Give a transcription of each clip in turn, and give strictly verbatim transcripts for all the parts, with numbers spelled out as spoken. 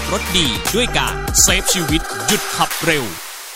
รถดีด้วยการเซฟชีวิตหยุดขับเร็ว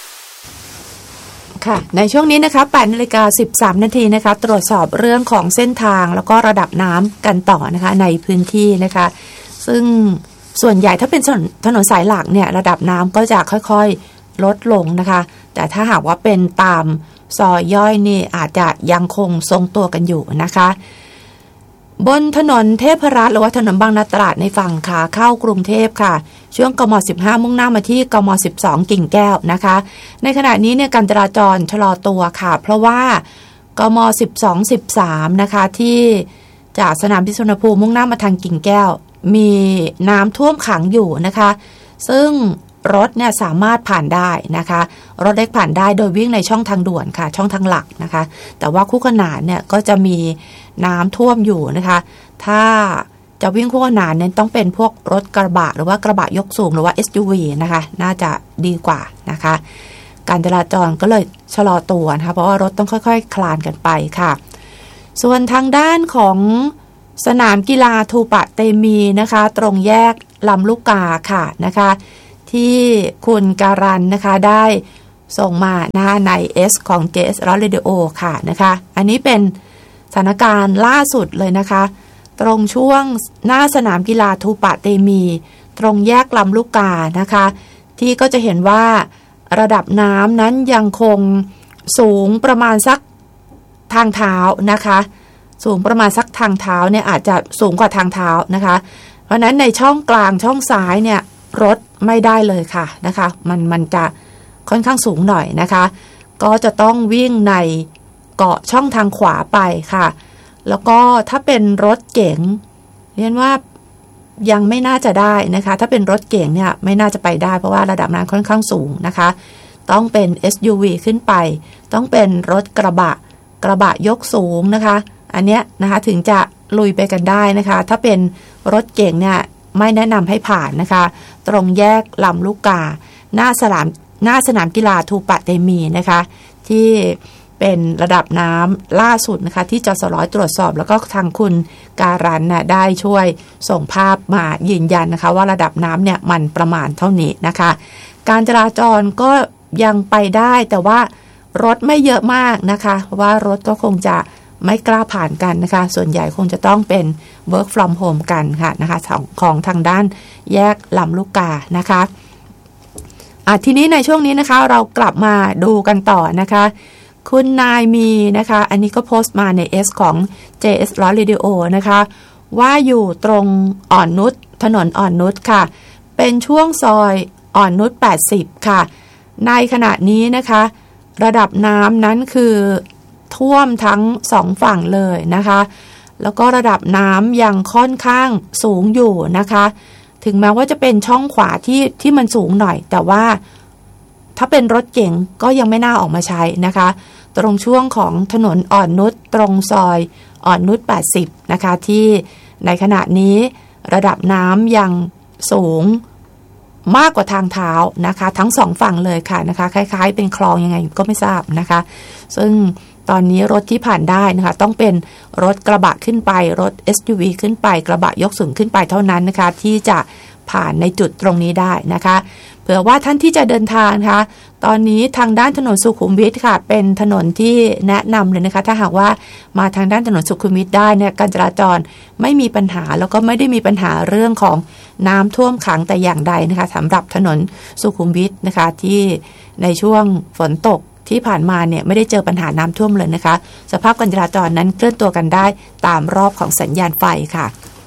ค่ะในช่วงนี้นะคะ แปดนาฬิกาสิบสามนาทีนะคะตรวจสอบเรื่องของเส้นทางแล้วก็ระดับน้ำกันต่อนะคะในพื้นที่นะคะซึ่งส่วนใหญ่ถ้าเป็นถนนสายหลักเนี่ยระดับน้ำก็จะค่อยๆลดลงนะคะแต่ถ้าหากว่าเป็นตามซอยย่อยนี่อาจจะยังคงทรงตัวกันอยู่นะคะบนถนนเทพรัตน์หรือว่าถนนบางนาตราดในฝั่งขาเข้ากรุงเทพค่ะช่วงกมสิบห้ามุ่งหน้ามาที่กมสิบสองกิ่งแก้วนะคะในขณะนี้เนี่ยการจราจรชะลอตัวค่ะเพราะว่ากมสิบสอง สิบสามนะคะที่จากสนามบินสุวรรณภูมิมุ่งหน้ามาทางกิ่งแก้วมีน้ำท่วมขังอยู่นะคะซึ่งรถเนี่ยสามารถผ่านได้นะคะรถเล็กผ่านได้โดยวิ่งในช่องทางด่วนค่ะช่องทางหลักนะคะแต่ว่าคู่ขนานเนี่ยก็จะมีน้ำท่วมอยู่นะคะถ้าจะวิ่งคู่ขนานเนี่ยต้องเป็นพวกรถกระบะหรือว่ากระบะยกสูงหรือว่า เอส ยู วี นะคะน่าจะดีกว่านะคะการจราจรก็เลยชะลอตัวนะคะเพราะว่ารถต้องค่อยๆคลานกันไปค่ะส่วนทางด้านของสนามกีฬาทูปะเตมีนะคะตรงแยกลำลูกกาค่ะนะคะที่คุณการันนะคะได้ส่งมานะคะใน S ของ เจ เอส Radio ค่ะนะคะอันนี้เป็นสถานการณ์ล่าสุดเลยนะคะตรงช่วงหน้าสนามกีฬาทูปะเตมีตรงแยกลำลูกกานะคะที่ก็จะเห็นว่าระดับน้ำนั้นยังคงสูงประมาณสักทางเท้านะคะสูงประมาณสักทางเท้าเนี่ยอาจจะสูงกว่าทางเท้านะคะเพราะนั้นในช่องกลางช่องซ้ายเนี่ยรถไม่ได้เลยค่ะนะคะมันมันจะค่อนข้างสูงหน่อยนะคะก็จะต้องวิ่งในเกาะช่องทางขวาไปค่ะแล้วก็ถ้าเป็นรถเก๋งเรียนว่ายังไม่น่าจะได้นะคะถ้าเป็นรถเก๋งเนี่ยไม่น่าจะไปได้เพราะว่าระดับน้ำค่อนข้างสูงนะคะต้องเป็น เอส ยู วี ขึ้นไปต้องเป็นรถกระบะกระบะยกสูงนะคะอันเนี้ยนะคะถึงจะลุยไปกันได้นะคะถ้าเป็นรถเก๋งเนี่ยไม่แนะนำให้ผ่านนะคะตรงแยกลำลูกกาหน้าสนามหน้าสนามกีฬาทูปะเตมีนะคะที่เป็นระดับน้ำล่าสุดนะคะที่จสร้อยตรวจสอบแล้วก็ทางคุณการันนะได้ช่วยส่งภาพมายืนยันนะคะว่าระดับน้ำเนี่ยมันประมาณเท่านี้นะคะการจราจรก็ยังไปได้แต่ว่ารถไม่เยอะมากนะคะเพราะว่ารถก็คงจะไม่กล้าผ่านกันนะคะส่วนใหญ่คงจะต้องเป็น work from home กันค่ะนะคะของของทางด้านแยกลำลูกกานะคะอ่ะทีนี้ในช่วงนี้นะคะเรากลับมาดูกันต่อนะคะคุณนายมีนะคะอันนี้ก็โพสต์มาใน S ของ เจ เอส Radio นะคะว่าอยู่ตรงอ่อนนุชถนนอ่อนนุชค่ะเป็นช่วงซอยอ่อนนุชแปดสิบค่ะในขณะนี้นะคะระดับน้ำนั้นคือท่วมทั้งสองฝั่งเลยนะคะแล้วก็ระดับน้ำยังค่อนข้างสูงอยู่นะคะถึงแม้ว่าจะเป็นช่องขวาที่ที่มันสูงหน่อยแต่ว่าถ้าเป็นรถเก๋งก็ยังไม่น่าออกมาใช้นะคะตรงช่วงของถนนอ่อนนุชตรงซอยอ่อนนุชแปดสิบนะคะที่ในขณะนี้ระดับน้ำยังสูงมากกว่าทางเท้านะคะทั้งสองฝั่งเลยค่ะนะคะคล้ายๆเป็นคลองยังไงก็ไม่ทราบนะคะซึ่งตอนนี้รถที่ผ่านได้นะคะต้องเป็นรถกระบะขึ้นไปรถ เอส ยู วี ขึ้นไปกระบะยกสูงขึ้นไปเท่านั้นนะคะที่จะผ่านในจุดตรงนี้ได้นะคะเผื่อว่าท่านที่จะเดินทางนะคะตอนนี้ทางด้านถนนสุขุมวิทค่ะเป็นถนนที่แนะนำเลยนะคะถ้าหากว่ามาทางด้านถนนสุขุมวิทได้เนี่ยการจราจรไม่มีปัญหาแล้วก็ไม่ได้มีปัญหาเรื่องของน้ำท่วมขังแต่อย่างใดนะคะสำหรับถนนสุขุมวิทนะคะที่ในช่วงฝนตกที่ผ่านมาเนี่ยไม่ได้เจอปัญหาน้ำท่วมเลยนะคะสภาพการจราจรนั้นเคลื่อนตัวกันได้ตามรอบของสัญญาณไฟค่ะ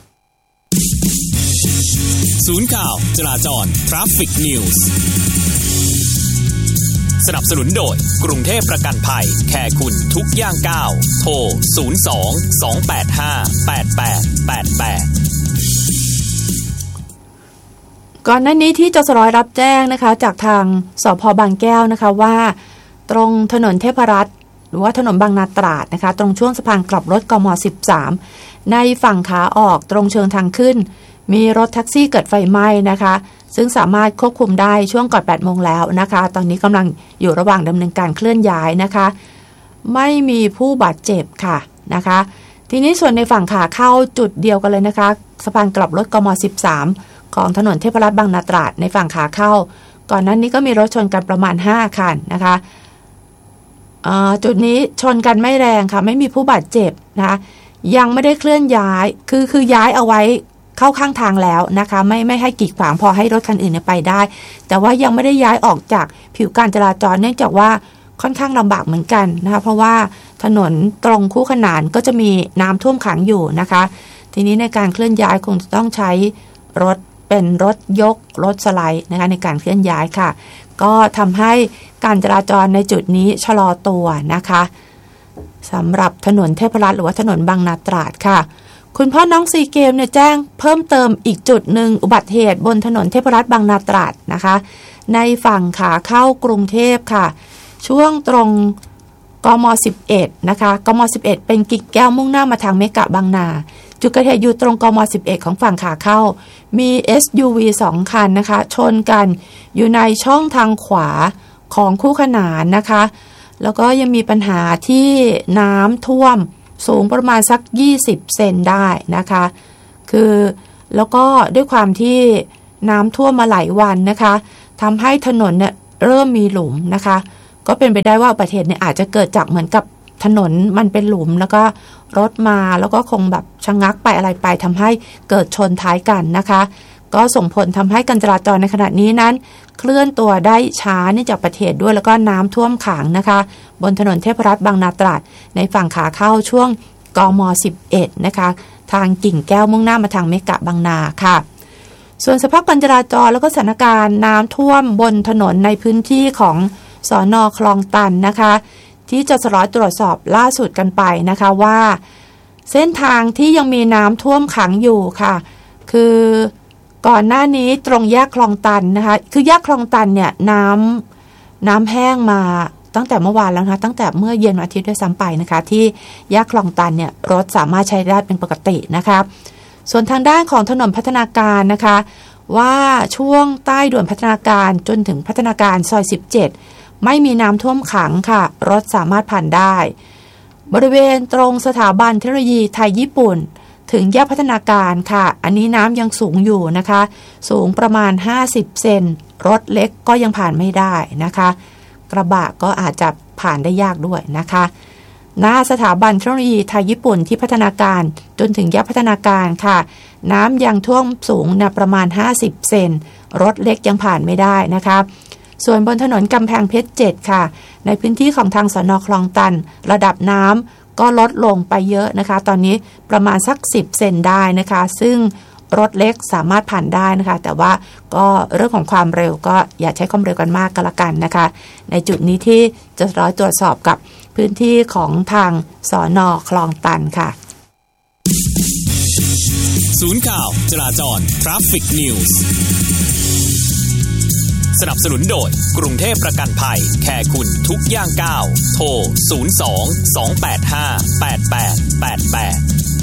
ศูนย์ข่าวจราจร Traffic News สนับสนุนโดยกรุงเทพประกันภัยแค่คุณทุกย่างก้าวโทรศูนย์ สอง สอง แปด ห้า แปด แปด แปด แปดก่อนหน้านี้ที่จสร้อยรับแจ้งนะคะจากทางสภ.บางแก้วนะคะว่าตรงถนนเทพรัตน์หรือว่าถนนบางนาตราดนะคะตรงช่วงสะพานกลับรถกมสิบสามในฝั่งขาออกตรงเชิงทางขึ้นมีรถแท็กซี่เกิดไฟไหม้นะคะซึ่งสามารถควบคุมได้ช่วงก่อนแปดโมงแล้วนะคะตอนนี้กำลังอยู่ระหว่างดำเนินการเคลื่อนย้ายนะคะไม่มีผู้บาดเจ็บค่ะนะคะ ทีนี้ส่วนในฝั่งขาเข้าจุดเดียวกันเลยนะคะสะพานกลับรถกมสิบสามของถนนเทพรัตน์บางนาตราดในฝั่งขาเข้าก่อนหน้านี้ก็มีรถชนกันประมาณห้าคันนะคะจุดนี้ชนกันไม่แรงค่ะไม่มีผู้บาดเจ็บนะคะยังไม่ได้เคลื่อนย้ายคือคือย้ายเอาไว้เข้าข้างทางแล้วนะคะไม่ไม่ให้กีดขวางพอให้รถคันอื่นไปได้แต่ว่ายังไม่ได้ย้ายออกจากผิวการจราจรเนื่องจากว่าค่อนข้างลำบากเหมือนกันนะคะเพราะว่าถนนตรงคู่ขนานก็จะมีน้ำท่วมขังอยู่นะคะทีนี้ในการเคลื่อนย้ายคงจะต้องใช้รถเป็นรถยกรถสไลด์นะคะในการเคลื่อนย้ายค่ะก็ทำให้การจราจรในจุดนี้ชะลอตัวนะคะสำหรับถนนเทพรัตน์หรือว่าถนนบางนาตราดค่ะคุณพ่อน้องซีเกมเนี่ยแจ้งเพิ่มเติมอีกจุดหนึ่งอุบัติเหตุบนถนนเทพรัตน์บางนาตราดนะคะในฝั่งขาเข้ากรุงเทพค่ะช่วงตรงกมสิบเอ็ดนะคะกมสิบเอ็ดเป็นกิ่งแก้วมุ่งหน้ามาทางเมกะบางนาจุดเกิดเหตุอยู่ตรงกมสิบเอ็ดของฝั่งขาเข้ามี เอส ยู วี สองคันนะคะชนกันอยู่ในช่องทางขวาของคู่ขนานนะคะแล้วก็ยังมีปัญหาที่น้ำท่วมสูงประมาณสักยี่สิบเซนได้นะคะคือแล้วก็ด้วยความที่น้ำท่วมมาหลายวันนะคะทำให้ถนนเนี่ยเริ่มมีหลุมนะคะก็เป็นไปได้ว่าอุบัติเหตุเนี่ยอาจจะเกิดจากเหมือนกับถนนมันเป็นหลุมแล้วก็รถมาแล้วก็คงแบบชะงักไปอะไรไปทำให้เกิดชนท้ายกันนะคะก็ส่งผลทำให้การจราจรในขณะนี้นั้นเคลื่อนตัวได้ช้าเนื่องจากอุบัติเหตุด้วยแล้วก็น้ำท่วมขังนะคะบนถนนเทพรัตน์บางนาตราดในฝั่งขาเข้าช่วงกมสิบเอ็ดนะคะทางกิ่งแก้วมุ่งหน้ามาทางเมกะบางนาค่ะส่วนสภาพการจราจรแล้วก็สถานการณ์น้ำท่วมบนถนนในพื้นที่ของสน.คลองตันนะคะที่จะสร้อยตรวจสอบล่าสุดกันไปนะคะว่าเส้นทางที่ยังมีน้ำท่วมขังอยู่ค่ะคือก่อนหน้านี้ตรงแยกคลองตันนะคะคือแยกคลองตันเนี่ยน้ำน้ำแห้งมาตั้งแต่เมื่อวานแล้วนะคะตั้งแต่เมื่อเย็นวันอาทิตย์ด้วยซ้ำไปนะคะที่แยกคลองตันเนี่ยรถสามารถใช้ได้เป็นปกตินะคะส่วนทางด้านของถนนพัฒนาการนะคะว่าช่วงใต้ด่วนพัฒนาการจนถึงพัฒนาการซอยสิบเจ็ดไม่มีน้ำท่วมขังค่ะรถสามารถผ่านได้บริเวณตรงสถาบันเทคโนโลยีไทยญี่ปุ่นถึงแยกพัฒนาการค่ะอันนี้น้ำยังสูงอยู่นะคะสูงประมาณห้าสิบเซนรถเล็กก็ยังผ่านไม่ได้นะคะกระบะก็อาจจะผ่านได้ยากด้วยนะคะหน้าสถาบันเทคโนโลยีไทยญี่ปุ่นที่พัฒนาการจนถึงแยกพัฒนาการค่ะน้ำยังท่วมสูงนะประมาณห้าสิบเซนรถเล็กยังผ่านไม่ได้นะคะส่วนบนถนนกำแพงเพชรเจ็ดค่ะในพื้นที่ของทางสน.คลองตันระดับน้ำก็ลดลงไปเยอะนะคะตอนนี้ประมาณสักสิบเซนได้นะคะซึ่งรถเล็กสามารถผ่านได้นะคะแต่ว่าก็เรื่องของความเร็วก็อย่าใช้ความเร็วกันมากก็แล้วกันนะคะในจุดนี้ที่จะร้อยตรวจสอบกับพื้นที่ของทางสน.คลองตันค่ะศูนย์ข่าวจราจร Traffic News สนับสนุนโดยกรุงเทพประกันภัยแคร์คุณทุกย่างก้าวโทรศูนย์ สอง สอง แปด ห้า แปด แปด แปด แปด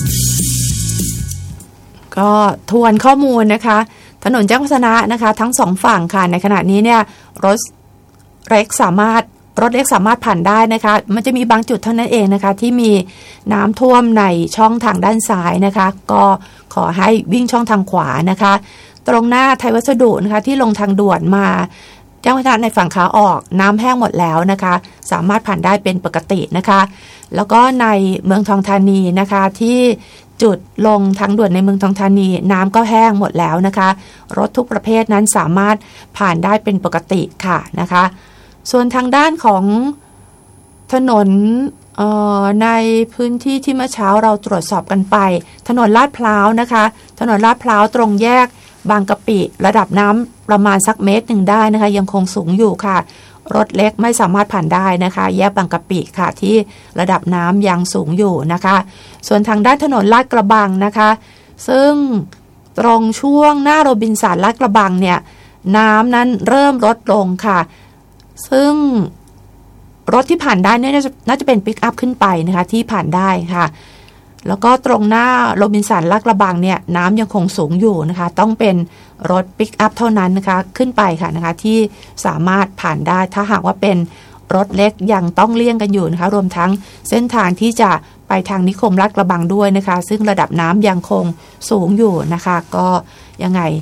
ก็ทวนข้อมูลนะคะถนนแจ้งวัฒนะนะคะทั้งสองฝั่งค่ะในขณะนี้เนี่ยรถเล็กสามารถรถเล็กสามารถผ่านได้นะคะมันจะมีบางจุดเท่านั้นเองนะคะที่มีน้ำท่วมในช่องทางด้านซ้ายนะคะก็ขอให้วิ่งช่องทางขวานะคะตรงหน้าไทยวัสดุนะคะที่ลงทางด่วนมาแจ้งวัฒนะในฝั่งขาออกน้ำแห้งหมดแล้วนะคะสามารถผ่านได้เป็นปกตินะคะแล้วก็ในเมืองทองธานีนะคะที่จุดลงทางด่วนในเมืองทองธานีน้ำก็แห้งหมดแล้วนะคะรถทุกประเภทนั้นสามารถผ่านได้เป็นปกติค่ะนะคะส่วนทางด้านของถนนในพื้นที่ที่เมื่อเช้าเราตรวจสอบกันไปถนนลาดพร้าวนะคะถนนลาดพร้าวตรงแยกบางกะปิระดับน้ำประมาณสักเมตรหนึ่งได้นะคะยังคงสูงอยู่ค่ะรถเล็กไม่สามารถผ่านได้นะคะแยกบางกะปิค่ะที่ระดับน้ำยังสูงอยู่นะคะส่วนทางด้านถนนลาดกระบังนะคะซึ่งตรงช่วงหน้าโรบินสันลาดกระบังเนี่ยน้ำนั้นเริ่มลดลงค่ะซึ่งรถที่ผ่านได้เนี่ยน่าจะเป็นปิกอัพขึ้นไปนะคะที่ผ่านได้ค่ะแล้วก็ตรงหน้าโรบินสันลาดกระบังเนี่ยน้ำยังคงสูงอยู่นะคะต้องเป็นรถปิกอัพเท่านั้นนะคะขึ้นไปค่ะนะคะที่สามารถผ่านได้ถ้าหากว่าเป็นรถเล็กยังต้องเลี่ยงกันอยู่นะคะรวมทั้งเส้นทางที่จะไปทางนิคมลาดกระบังด้วยนะคะซึ่งระดับน้ำยังคงสูงอยู่นะคะก็ยังไง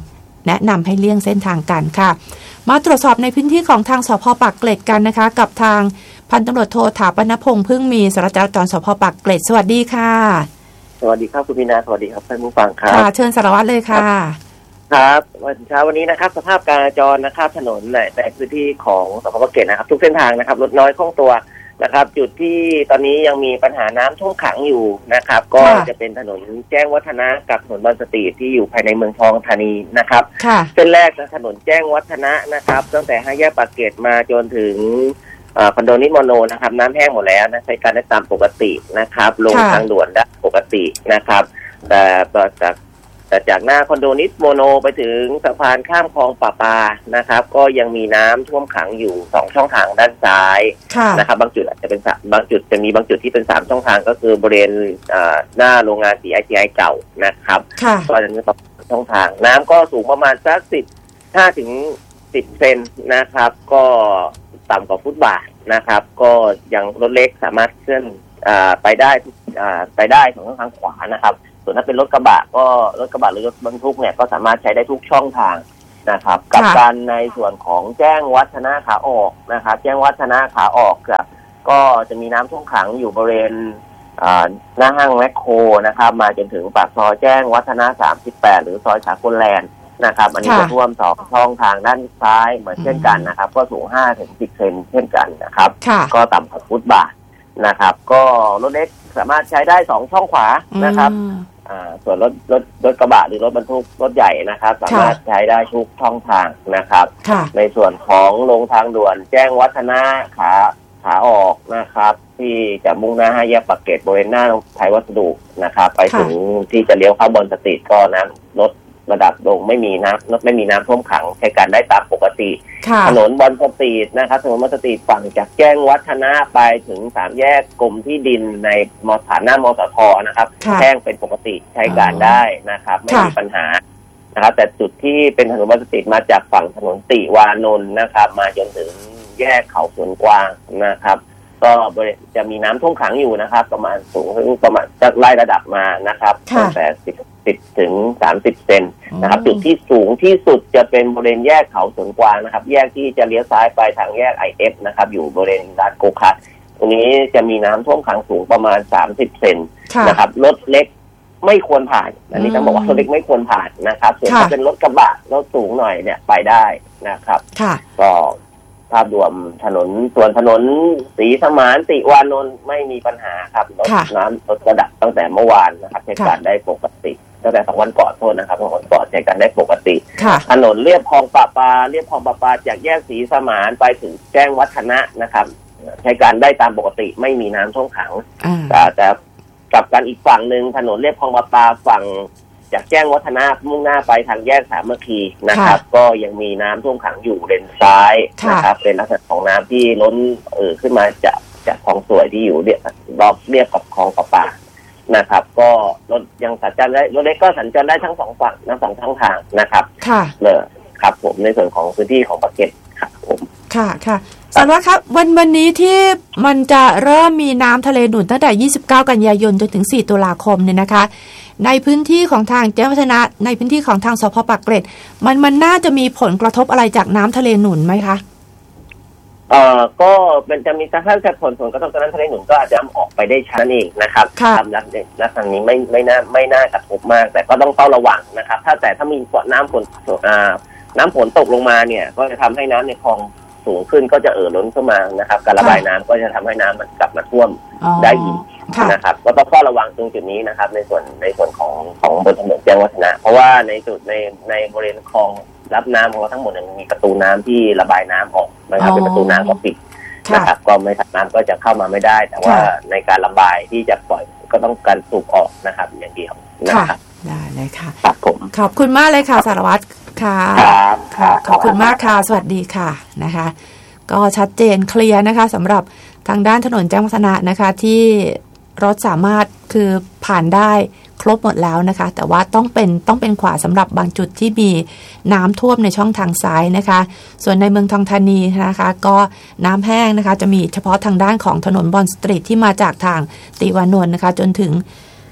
แนะนำให้เลี่ยงเส้นทางกันค่ะมาตรวจสอบในพื้นที่ของทางสภ.ปากเกร็ดกันนะคะกับทางพันตำรวจโทถาปนพงษ์พึ่งมีสารวัตรจราจรสภ.ปากเกร็ดสวัสดีค่ะสวัสดีครับคุณพินาสวัสดีครับท่านผู้ฟังครับค่ะเชิญสารวัตรเลยค่ะครับวันเช้าวันนี้นะครับสภาพการจราจรนะครับถนนในในพื้นที่ของสภ.ปากเกร็ดนะครับทุกเส้นทางนะครับรถน้อยคล่องตัวนะครับจุดที่ตอนนี้ยังมีปัญหาน้ำท่วมขังอยู่นะครับก็จะเป็นถนนแจ้งวัฒนะกับถนนบางสตรีทที่อยู่ภายในเมืองทองธานีนะครับเส้นแรกนะถนนแจ้งวัฒนะนะครับตั้งแต่ห้าแยกปากเกร็ดมาจนถึงคอนโดนิโมโนนะครับน้ำแห้งหมดแล้วนะใช้การได้ตามปกตินะครับลงทางด่วนได้ปกตินะครับแต่จากแต่จากหน้าคอนโดนิโมโนไปถึงสะพานข้ามคลองป่าปานะครับก็ยังมีน้ำท่วมขังอยู่สองช่องทางด้านซ้ายนะครับบางจุดอาจจะเป็นบางจุดจะมีบางจุดที่เป็นสามช่องทางก็คือบริเวณหน้าโรงงาน ซี ไอ ที ไอ เก่านะครับก็จะมีสองช่องทางน้ำก็สูงประมาณสักสิบห้าถึงสิบเซนนะครับก็ต่ำกว่าฟุตบาทนะครับก็ยังรถเล็กสามารถเคลื่อนไปได้ไปได้ของทางขวานะครับส่วนถ้าเป็นรถกระบะก็รถกระบะหรือรถบรรทุกเนี่ยก็สามารถใช้ได้ทุกช่องทางนะครับกับการในส่วนของแจ้งวัฒนะขาออกนะครับแจ้งวัฒนะขาออกก็จะมีน้ำท่วมขังอยู่บริเวณหน้าห้างแมคโครนะครับมาจนถึงปากซอยแจ้งวัฒนะสามสิบแปดหรือซอยสากลแลนด์นะครับอันนี้จะท่วมสองช่องทางด้านซ้ายเหมือนเช่นกันนะครับก็สูงห้าถึงสิบเซนเช่นกันนะครับก็ต่ำกว่าฟุตบาทนะครับก็รถเล็กสามารถใช้ได้สองช่องขวานะครับอ่าส่วนรถรถรถกระบะหรือรถบรรทุกรถใหญ่นะครับสามารถใช้ได้ทุกช่องทางนะครับในส่วนของลงทางด่วนแจ้งวัฒนะขาขาออกนะครับที่จะมุ่งหน้าห้าแยกปากเกร็ดบริเวณหน้าไทยวัสดุนะครับไปถึงที่จะเลี้ยวเข้าบนสตรีทก็น้ำลดระดับลงไม่มีน้ำไม่มีน้ำท่วมขังใช้การได้ตามปกติถนนบอนสตรีทนะครับถนนบอนสตรีทฝั่งจากแจ้งวัฒนะไปถึงสามแยกกรมที่ดินในมฐานหน้ามสทนะครับแห้งเป็นปกติใช้การได้นะครับไม่มีปัญหานะครับแต่จุดที่เป็นถนนบอนสตรีทมาจากฝั่งถนนติวานนท์นะครับมาจนถึงแยกเขาสวนกวางนะครับก็จะมีน้ำท่วมขังอยู่นะครับประมาณสูงประมาณจะไล่ระดับมานะครับตั้งแต่สิบสิบถึงสามสิบเซนนะครับจุดที่สูงที่สุดจะเป็นบริเวณแยกเขาสวนกวางนะครับแยกที่จะเลี้ยวซ้ายไปทางแยก ไอ เอฟ นะครับอยู่บริเวณลานโกคาร์ทตรงนี้จะมีน้ำท่วมขังสูงประมาณสามสิบเซนนะครับรถเล็กไม่ควรผ่านอันนี้ต้องบอกว่ารถเล็กไม่ควรผ่านนะครับส่วนถ้าเป็นรถกระบะรถสูงหน่อยเนี่ยไปได้นะครับก็ภาพรวมถนนส่วนถนนศรีสมานติวานนท์ไม่มีปัญหาครับลดน้ำลดระดับตั้งแต่เมื่อวานนะครับใช้การได้ปกติตั้งแต่สองวันก่อนโทษนะครับสองวันก่อนใช้การได้ปกติถนนเลียบคลองป่าปาเลียบคลองป่าปาจากแยกศรีสมานไปถึงแจ้งวัฒนะนะครับใช้การได้ตามปกติไม่มีน้ำท่วมขังแต่แต่กับการอีกฝั่งหนึ่งถนนเลียบคลองป่าปาฝั่งจากแจ้งวัฒนะมุ่งหน้าไปทางแยกสามัคคีนะครับก็ยังมีน้ำท่วมขังอยู่เลนซ้ายนะครับเป็นลักษณะของน้ำที่ล้นเอ่อขึ้นมาจากจากคลองสวยที่อยู่เรียบรอบเรียบกับคลองประปานะครับก็รถยังสัญจรได้รถเล็กก็สัญจรได้ทั้งสองฝั่งทั้งสองช่องทางนะครับค่ะเลยครับผมในส่วนของพื้นที่ของปากเกร็ดครับผมค่ะค่ะสารวัตรครับวันวันนี้ที่มันจะเริ่มมีน้ำทะเลหนุนตั้งแต่ยี่สิบเก้ากันยายนจนถึงสี่ตุลาคมเนี่ยนะคะในพื้นที่ของทางแจ้งวัฒนะในพื้นที่ของทางสภ.ปากเกร็ดมันมันน่าจะมีผลกระทบอะไรจากน้ำทะเลหนุนไหมคะเอ่อก็มันจะมีถ้าจะผลผลกระทบจากน้ำทะเลหนุนก็อาจจะออกไปได้ช้าเองนะครับทำลักษณะลักษณะนี้ไม่ไม่น่าไม่น่ากระทบมากแต่ก็ต้องเฝ้าระวังนะครับถ้าแต่ถ้ามีน้ำฝนอ่าน้ำฝนตกลงมาเนี่ยก็จะทำให้น้ำในคลองสูงขึ้นก็จะเอ่อล้นเข้ามานะครับการระบายน้ำก็จะทำให้น้ำมันกลับมาท่วมได้อีกนะครับก็ต้องเฝ้าระวังตรงจุดนี้นะครับในส่วนในส่วนของของบนถนนแจ้งวัฒนะเพราะว่าในจุดในในบริเวณคลองรับน้ำของเราทั้งหมดมันมีประตูน้ำที่ระบายน้ำออกนะครับเป็นประตูน้ำก็ปิดนะครับก็ไม่สามารถก็จะเข้ามาไม่ได้แต่ว่าในการระบายที่จะปล่อยก็ต้องการสูบออกนะครับอย่างเดียวนะครับได้เลยค่ะครับผมขอบคุณมากเลยค่ะสารวัตรค่ะครับขอบคุณมากค่ะสวัสดีค่ะนะคะก็ชัดเจนเคลียร์นะคะสำหรับทางด้านถนนแจ้งวัฒนะนะคะที่รถสามารถคือผ่านได้ครบหมดแล้วนะคะแต่ว่าต้องเป็นต้องเป็นขวาสำหรับบางจุดที่มีน้ำท่วมในช่องทางซ้ายนะคะส่วนในเมืองทองธานีนะคะก็น้ำแห้งนะคะจะมีเฉพาะทางด้านของถนนบอนสตรีทที่มาจากทางติวานนท์นะคะจนถึง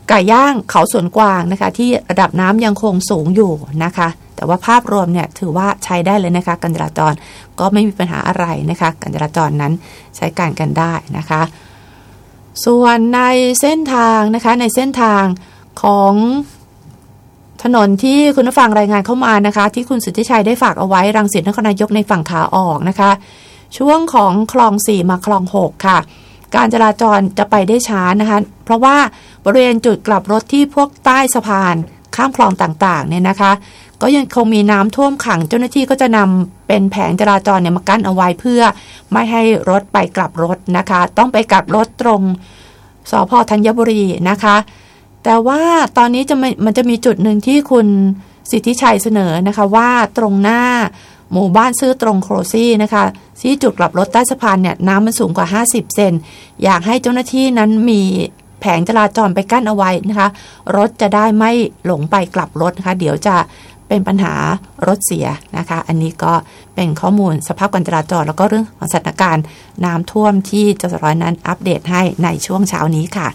ไก่ย่างเขาสวนกวางนะคะที่ระดับน้ำยังคงสูงอยู่นะคะแต่ว่าภาพรวมเนี่ยถือว่าใช้ได้เลยนะคะการจราจรก็ไม่มีปัญหาอะไรนะคะการจราจรนั้นใช้การกันได้นะคะส่วนในเส้นทางนะคะในเส้นทางของถนนที่คุณผู้ฟังรายงานเข้ามานะคะที่คุณสุทธิชัยได้ฝากเอาไว้รังสิตนครนายกในฝั่งขาออกนะคะช่วงของคลองสี่มาคลองหกค่ะการจราจรจะไปได้ช้านะคะเพราะว่าบริเวณจุดกลับรถที่พวกใต้สะพานข้ามคลองต่างๆเนี่ยนะคะก็ยังคงมีน้ำท่วมขังเจ้าหน้าที่ก็จะนำเป็นแผงจราจรเนี่ยมากั้นเอาไว้เพื่อไม่ให้รถไปกลับรถนะคะต้องไปกลับรถตรงสภ.ธัญบุรีนะคะแต่ว่าตอนนี้จะมันจะมีจุดหนึ่งที่คุณสิทธิชัยเสนอนะคะว่าตรงหน้าหมู่บ้านซื้อตรงโครซี่นะคะที่จุดกลับรถใต้สะพานเนี่ยน้ำมันสูงกว่าห้าสิบเซนอยากให้เจ้าหน้าที่นั้นมีแผงจราจรไปกั้นเอาไว้นะคะรถจะได้ไม่หลงไปกลับรถนะคะเดี๋ยวจะเป็นปัญหารถเสียนะคะอันนี้ก็เป็นข้อมูลสภาพการจราจรแล้วก็เรื่องของสถานการณ์น้ำท่วมที่จสร้อยนั้นอัปเดตให้ในช่วงเช้านี้ค่ะ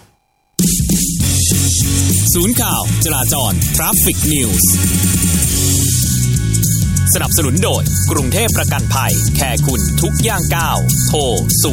ศูนย์ข่าวจราจร Traffic News สนับสนุนโดยกรุงเทพประกันภัยแค่คุณทุกย่างก้าวโทร